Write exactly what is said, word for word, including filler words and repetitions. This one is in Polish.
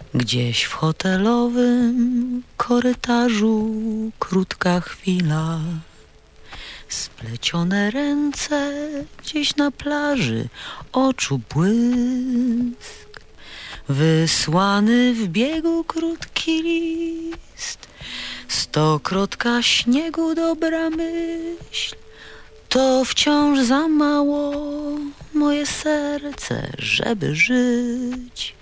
Gdzieś w hotelowym korytarzu krótka chwila, splecione ręce gdzieś na plaży, oczu błysk, wysłany w biegu krótki list, stokrotka śniegu dobra myśl, to wciąż za mało moje serce, żeby żyć.